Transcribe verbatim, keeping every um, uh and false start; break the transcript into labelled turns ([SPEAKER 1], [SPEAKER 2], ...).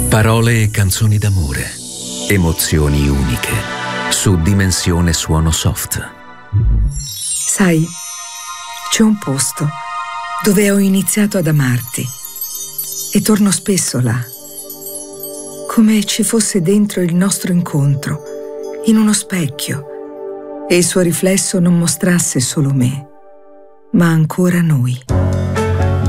[SPEAKER 1] Parole e canzoni d'amore, emozioni uniche, su Dimensione Suono Soft.
[SPEAKER 2] Sai, c'è un posto dove ho iniziato ad amarti e torno spesso là, come ci fosse dentro il nostro incontro, in uno specchio, e il suo riflesso non mostrasse solo me, ma ancora noi.